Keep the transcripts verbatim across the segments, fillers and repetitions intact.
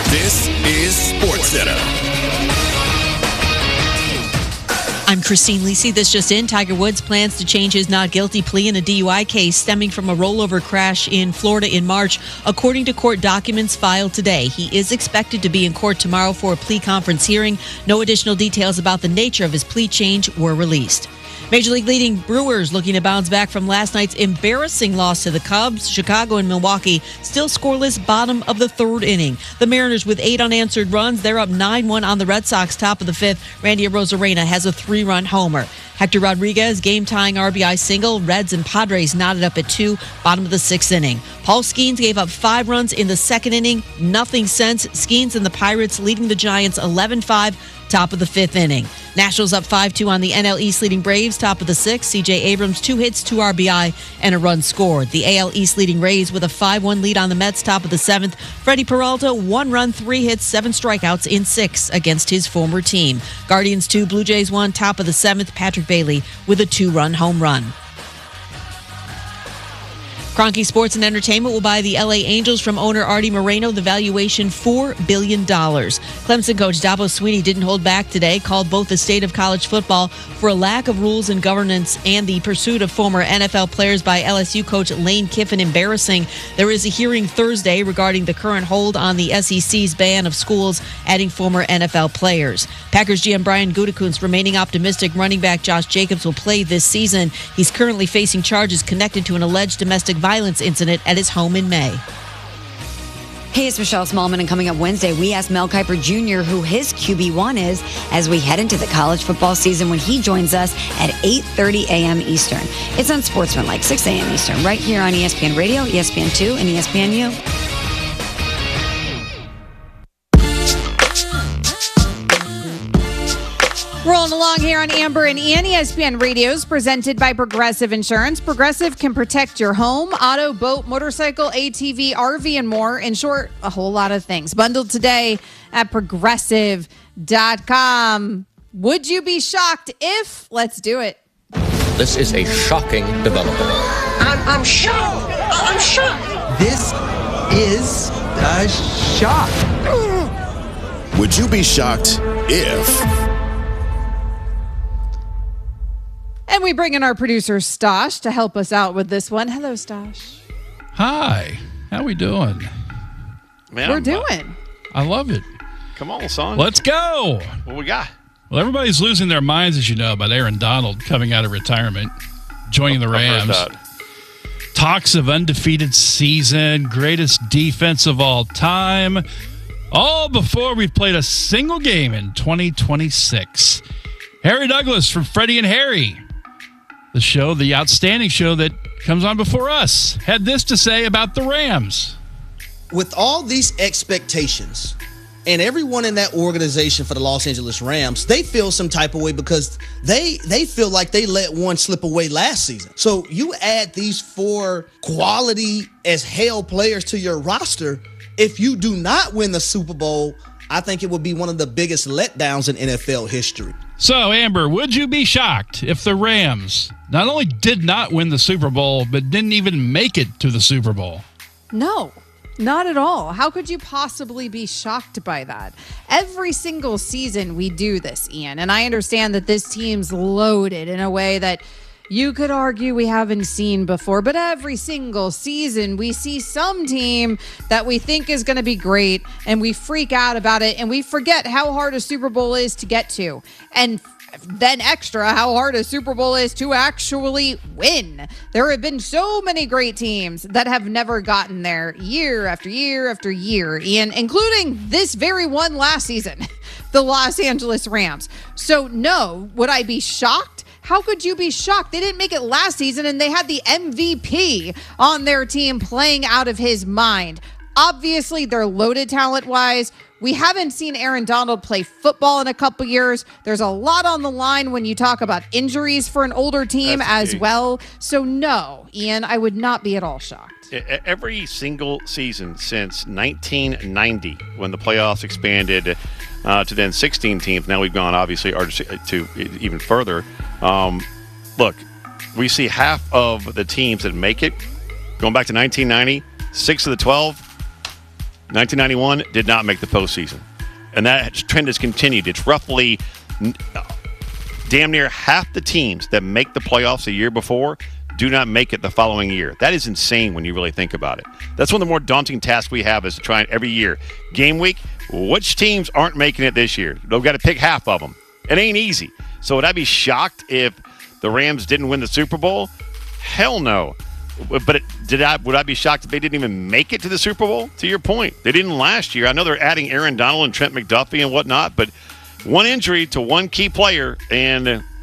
This is SportsCenter. I'm Christine Lisi. This just in. Tiger Woods plans to change his not guilty plea in a D U I case stemming from a rollover crash in Florida in March. According to court documents filed today, he is expected to be in court tomorrow for a plea conference hearing. No additional details about the nature of his plea change were released. Major League leading Brewers looking to bounce back from last night's embarrassing loss to the Cubs. Chicago and Milwaukee still scoreless bottom of the third inning. The Mariners with eight unanswered runs. They're up nine one on the Red Sox top of the fifth. Randy Arozarena has a three-run homer. Hector Rodriguez game-tying R B I single. Reds and Padres knotted up at two, bottom of the sixth inning. Paul Skeens gave up five runs in the second inning. Nothing since. Skeens and the Pirates leading the Giants eleven five. Top of the fifth inning. Nationals up five two on the N L East leading Braves, top of the sixth. C J Abrams, two hits, two R B I, and a run scored. The A L East leading Rays with a five one lead on the Mets, top of the seventh. Freddie Peralta, one run, three hits, seven strikeouts in six against his former team. Guardians two, Blue Jays one, top of the seventh. Patrick Bailey with a two-run home run. Kroenke Sports and Entertainment will buy the L A Angels from owner Artie Moreno. The valuation, four billion dollars. Clemson coach Dabo Swinney didn't hold back today, called both the state of college football for a lack of rules and governance and the pursuit of former N F L players by L S U coach Lane Kiffin embarrassing. There is a hearing Thursday regarding the current hold on the S E C's ban of schools adding former N F L players. Packers G M Brian Gutekunst remaining optimistic running back Josh Jacobs will play this season. He's currently facing charges connected to an alleged domestic violence incident at his home in May. Hey, it's Michelle Smallman, and coming up Wednesday, we asked Mel Kiper Junior who his Q B one is as we head into the college football season when he joins us at eight thirty a.m. Eastern. It's on Sportsmanlike, six a.m. Eastern, right here on E S P N Radio, E S P N two, and E S P N U. Rolling along here on Amber and Ian, E S P N Radios, presented by Progressive Insurance. Progressive can protect your home, auto, boat, motorcycle, A T V, R V, and more. In short, a whole lot of things. Bundled today at progressive dot com. Would you be shocked if? Let's do it. This is a shocking development. I'm, I'm shocked. I'm shocked. This is a shock. Would you be shocked if... And we bring in our producer, Stosh, to help us out with this one. Hello, Stosh. Hi. How we doing? Man, We're I'm, doing. I love it. Come on, son. Let's go. What we got? Well, everybody's losing their minds, as you know, about Aaron Donald coming out of retirement, joining the Rams. Talks of undefeated season, greatest defense of all time, all before we've played a single game in twenty twenty-six. Harry Douglas from Freddie and Harry, the show, the outstanding show that comes on before us, had this to say about the Rams. With all these expectations and everyone in that organization for the Los Angeles Rams, they feel some type of way because they they feel like they let one slip away last season. So you add these four quality as hell players to your roster. If you do not win the Super Bowl, I think it would be one of the biggest letdowns in N F L history. So, Amber, would you be shocked if the Rams not only did not win the Super Bowl, but didn't even make it to the Super Bowl? No, not at all. How could you possibly be shocked by that? Every single season we do this, Ian, and I understand that this team's loaded in a way that you could argue we haven't seen before, but every single season we see some team that we think is going to be great and we freak out about it and we forget how hard a Super Bowl is to get to. And then extra how hard a Super Bowl is to actually win. There have been so many great teams that have never gotten there year after year after year, Ian, including this very one last season, the Los Angeles Rams. So no, would I be shocked? How could you be shocked? They didn't make it last season, and they had the M V P on their team playing out of his mind. Obviously, they're loaded talent-wise. We haven't seen Aaron Donald play football in a couple years. There's a lot on the line when you talk about injuries for an older team That's as big. well. So no, Ian, I would not be at all shocked. Every single season since nineteen ninety, when the playoffs expanded uh, to then sixteen teams, now we've gone obviously to even further. Um, look, we see half of the teams that make it, going back to nineteen ninety, six of the twelve nineteen ninety-one did not make the postseason. And that trend has continued. It's roughly damn near half the teams that make the playoffs a year before do not make it the following year. That is insane when you really think about it. That's one of the more daunting tasks we have is to try and every year. Game week, which teams aren't making it this year? They've got to pick half of them. It ain't easy. So would I be shocked if the Rams didn't win the Super Bowl? Hell no. But it, did I? Would I be shocked if they didn't even make it to the Super Bowl? To your point, they didn't last year. I know they're adding Aaron Donald and Trent McDuffie and whatnot, but one injury to one key player, and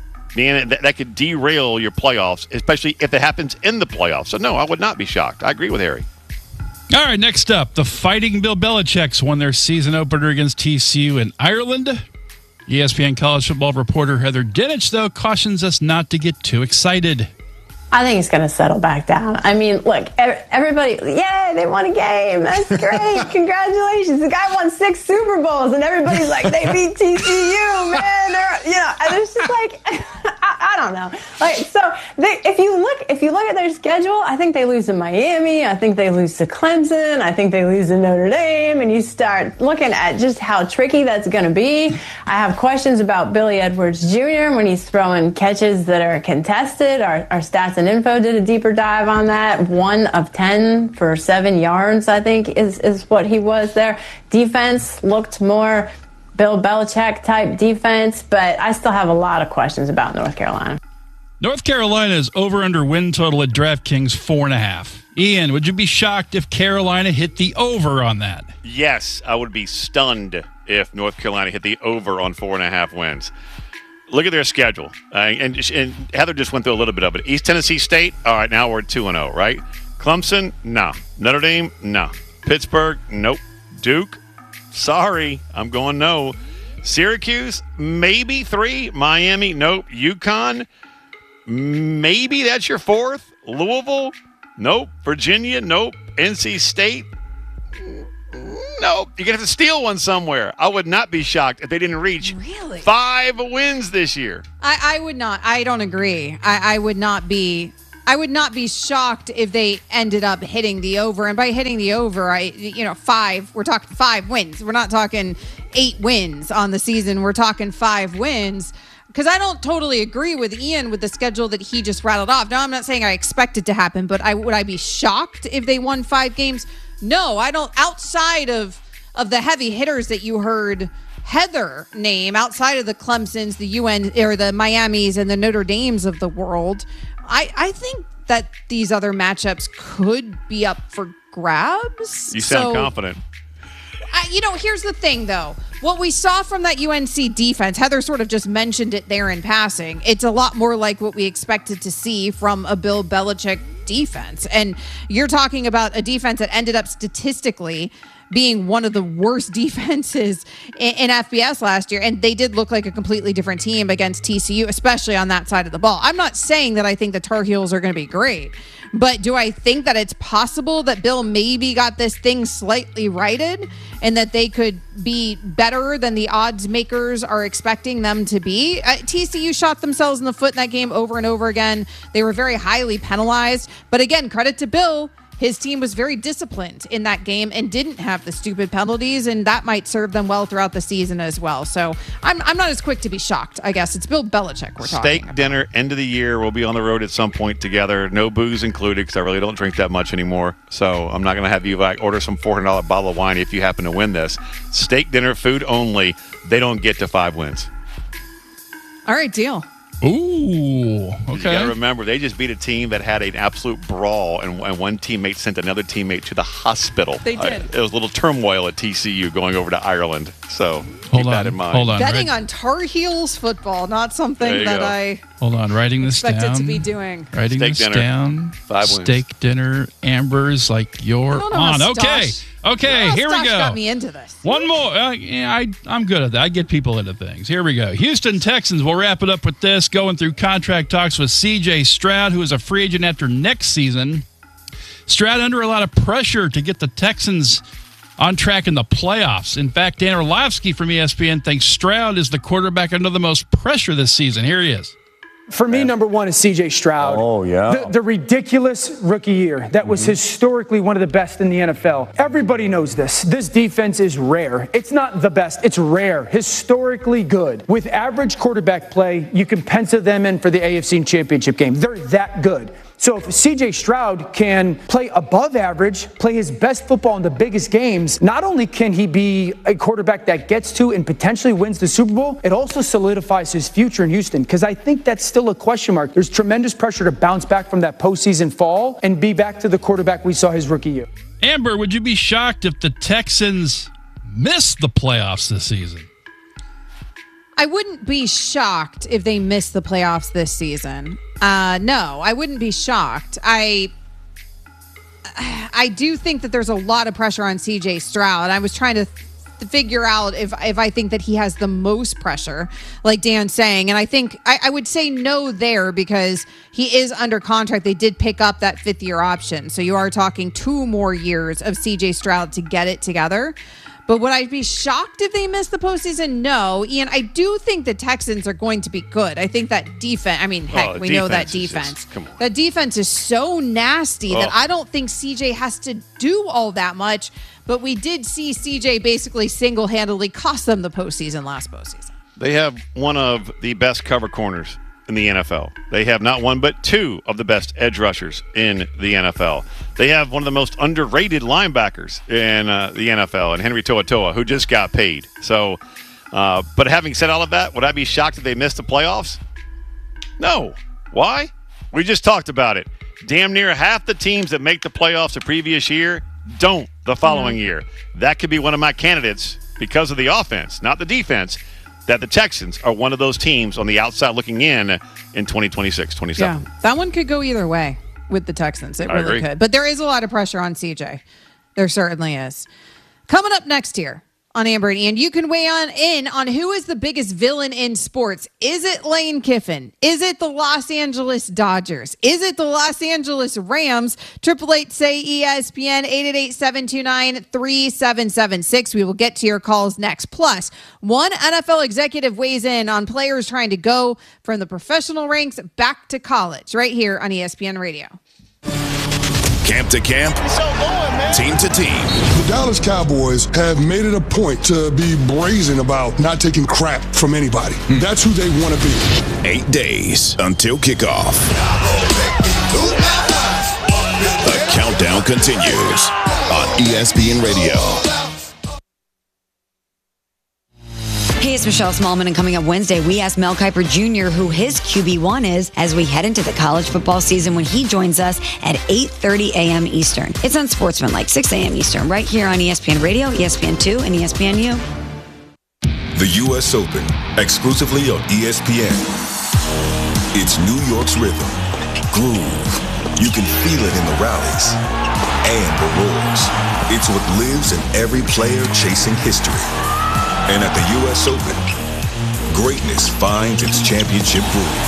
man, that, that could derail your playoffs, especially if it happens in the playoffs. So no, I would not be shocked. I agree with Harry. All right, next up, the Fighting Bill Belichick's won their season opener against T C U in Ireland. E S P N college football reporter Heather Dinich, though, cautions us not to get too excited. I think it's going to settle back down. I mean, look, everybody, yay, they won a game. That's great. Congratulations. The guy won six Super Bowls, and everybody's like, they beat T C U, man. They're, you know, and it's just like, I, I don't know. Like, so they, if you look, if you look at their schedule, I think they lose to Miami. I think they lose to Clemson. I think they lose to Notre Dame. And you start looking at just how tricky that's going to be. I have questions about Billy Edwards Junior when he's throwing catches that are contested. Our, our stats and Info did a deeper dive on that. One of ten for seven yards, I think, is, is what he was there. Defense looked more Bill Belichick type defense, but I still have a lot of questions about North Carolina. North Carolina's over-under win total at DraftKings four and a half. Ian, would you be shocked if Carolina hit the over on that? Yes, I would be stunned if North Carolina hit the over on four and a half wins. Look at their schedule. Uh, and, and Heather just went through a little bit of it. East Tennessee State, all right, now we're two and oh, right? Clemson, no. Notre Dame, no. Pittsburgh, nope. Duke, sorry, I'm going no. Syracuse, maybe three. Miami, nope. UConn, maybe that's your fourth. Louisville, nope. Virginia, nope. N C State, nope. You're going to have to steal one somewhere. I would not be shocked if they didn't reach really? five wins this year. I, I would not. I don't agree. I, I would not be. I would not be shocked if they ended up hitting the over. And by hitting the over, I, you know, five. We're talking five wins. We're not talking eight wins on the season. We're talking five wins. Because I don't totally agree with Ian with the schedule that he just rattled off. Now, I'm not saying I expect it to happen, but I would I be shocked if they won five games? No, I don't. Outside of of the heavy hitters that you heard Heather name, outside of the Clemsons, the U N or the Miamis and the Notre Dames of the world, I, I think that these other matchups could be up for grabs. You sound so, confident. I, you know, here's the thing, though. What we saw from that U N C defense, Heather sort of just mentioned it there in passing. It's a lot more like what we expected to see from a Bill Belichick defense. And you're talking about a defense that ended up statistically being one of the worst defenses in, in F B S last year. And they did look like a completely different team against T C U, especially on that side of the ball. I'm not saying that I think the Tar Heels are going to be great, but do I think that it's possible that Bill maybe got this thing slightly righted and that they could be better than the odds makers are expecting them to be? Uh, T C U shot themselves in the foot in that game over and over again. They were very highly penalized. But again, credit to Bill. His team was very disciplined in that game and didn't have the stupid penalties, and that might serve them well throughout the season as well. So I'm I'm not as quick to be shocked, I guess. It's Bill Belichick we're talking Steak about. dinner, end of the year. We'll be on the road at some point together. No booze included because I really don't drink that much anymore. So I'm not going to have you like order some four hundred dollars bottle of wine if you happen to win this. Steak dinner, food only. They don't get to five wins. All right, deal. Ooh, okay. You got to remember, they just beat a team that had an absolute brawl, and, and one teammate sent another teammate to the hospital. They did. Uh, it was a little turmoil at T C U going over to Ireland. So hold keep on, that in mind. Hold on. Betting right. on Tar Heels football, not something that go. I Hold on, writing this expected down. to be doing. Writing Steak this dinner. down. Five wins. Steak dinner, Amber's like you're I don't know how on. Okay, Stosh- okay, Well, here we Stosh go. got me into this. One more. Uh, yeah, I, I'm good at that. I get people into things. Here we go. Houston Texans. We'll wrap it up with this. Going through contract talks with C J Stroud, who is a free agent after next season. Stroud under a lot of pressure to get the Texans on track in the playoffs. In fact, Dan Orlovsky from E S P N thinks Stroud is the quarterback under the most pressure this season. Here he is. For me, number one is C J Stroud. Oh, yeah. The, the ridiculous rookie year that was mm-hmm. historically one of the best in the N F L. Everybody knows this. This defense is rare. It's not the best. It's rare. Historically good. With average quarterback play, you can pencil them in for the A F C Championship game. They're that good. So if C J Stroud can play above average, play his best football in the biggest games, not only can he be a quarterback that gets to and potentially wins the Super Bowl, it also solidifies his future in Houston, because I think that's still a question mark. There's tremendous pressure to bounce back from that postseason fall and be back to the quarterback we saw his rookie year. Amber, would you be shocked if the Texans missed the playoffs this season? I wouldn't be shocked if they missed the playoffs this season. Uh, no, I wouldn't be shocked. I I do think that there's a lot of pressure on C J Stroud. I was trying to th- figure out if if I think that he has the most pressure, like Dan's saying. And I think I, I would say no there, because he is under contract. They did pick up that fifth year option. So you are talking two more years of C J Stroud to get it together. But would I be shocked if they missed the postseason? No. Ian, I do think the Texans are going to be good. I think that defense, I mean, heck, oh, we know that defense. Just, come on. That defense is so nasty oh. that I don't think C J has to do all that much. But we did see C J basically single-handedly cost them the postseason last postseason. They have one of the best cover corners in the N F L. They have not one but two of the best edge rushers in the N F L. They have one of the most underrated linebackers in uh, the N F L, and Henry To'oTo'o, who just got paid. So, uh, but having said all of that, would I be shocked if they missed the playoffs? No. Why? We just talked about it. Damn near half the teams that make the playoffs the previous year don't the following mm-hmm. year. That could be one of my candidates because of the offense, not the defense, that the Texans are one of those teams on the outside looking in in twenty twenty-six twenty-seven. Yeah, that one could go either way with the Texans. It I really agree. could. But there is a lot of pressure on C J. There certainly is. Coming up next here on Amber and Ian, you can weigh on in on who is the biggest villain in sports. Is it Lane Kiffin? Is it the Los Angeles Dodgers? Is it the Los Angeles Rams? Triple eight say E S P N eight eight eight, seven two nine, three seven seven six. We will get to your calls next. Plus, one N F L executive weighs in on players trying to go from the professional ranks back to college right here on E S P N Radio. Camp to camp, team to team. The Dallas Cowboys have made it a point to be brazen about not taking crap from anybody. Hmm. That's who they want to be. Eight days until kickoff. The countdown continues on E S P N Radio. Hey, it's Michelle Smallman, and coming up Wednesday, we asked Mel Kiper Junior who his Q B one is as we head into the college football season when he joins us at eight thirty a.m. Eastern. It's on Sportsmanlike, six a.m. Eastern, right here on E S P N Radio, E S P N two, and E S P N U. The U S Open, exclusively on E S P N. It's New York's rhythm, groove. You can feel it in the rallies and the roars. It's what lives in every player chasing history. And at the U S Open, greatness finds its championship groove.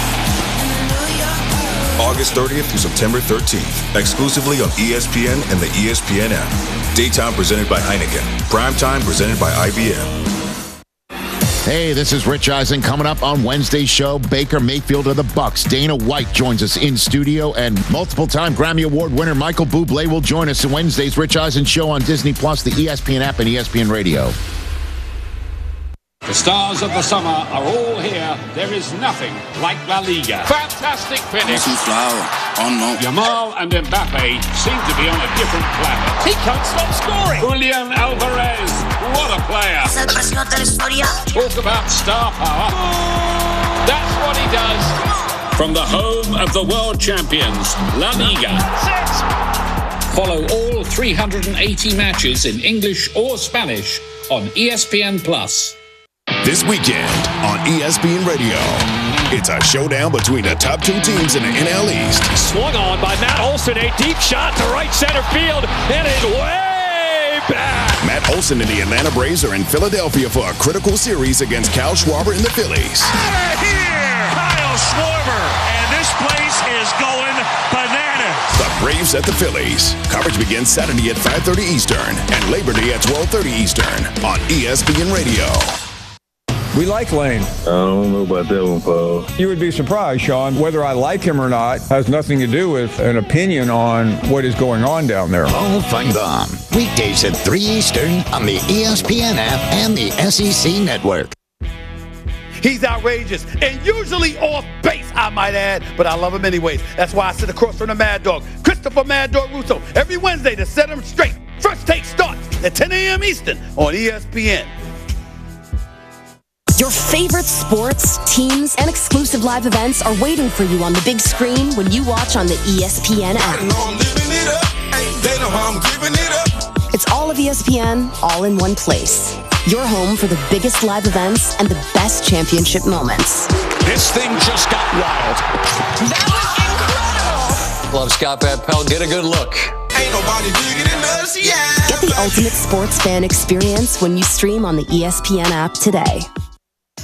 August thirtieth through September thirteenth, exclusively on E S P N and the E S P N app. Daytime presented by Heineken. Primetime presented by I B M. Hey, this is Rich Eisen. Coming up on Wednesday's show, Baker Mayfield of the Bucks. Dana White joins us in studio, and multiple-time Grammy Award winner Michael Bublé will join us in Wednesday's Rich Eisen show on Disney Plus, the E S P N app, and E S P N Radio. The stars of the summer are all here. There is nothing like La Liga. Fantastic finish. Yamal and Mbappe seem to be on a different planet. He can't stop scoring. Julian Alvarez, what a player. Talk about star power. That's what he does. From the home of the world champions, La Liga. Follow all three hundred eighty matches in English or Spanish on E S P N Plus. This weekend on E S P N Radio, it's a showdown between the top two teams in the N L East. Swung on by Matt Olson, a deep shot to right center field, and it's way back. Matt Olson and the Atlanta Braves are in Philadelphia for a critical series against Kyle Schwarber and the Phillies. Out of here, Kyle Schwarber, and this place is going bananas. The Braves at the Phillies. Coverage begins Saturday at five thirty Eastern and Labor Day at twelve thirty Eastern on E S P N Radio. We like Lane. I don't know about that one, Paul. You would be surprised, Sean. Whether I like him or not has nothing to do with an opinion on what is going on down there. Paul Feinbaum, weekdays at three Eastern on the E S P N app and the S E C network. He's outrageous and usually off base, I might add, but I love him anyways. That's why I sit across from the Mad Dog, Christopher Mad Dog Russo, every Wednesday to set him straight. First Take starts at ten a.m. Eastern on E S P N. Your favorite sports, teams, and exclusive live events are waiting for you on the big screen when you watch on the E S P N app. It's all of E S P N, all in one place. Your home for the biggest live events and the best championship moments. This thing just got wild. That was incredible. Love Scott Van Pelt. Get a good look. Ain't nobody bigger than us, yeah. Get the ultimate sports fan experience when you stream on the E S P N app today.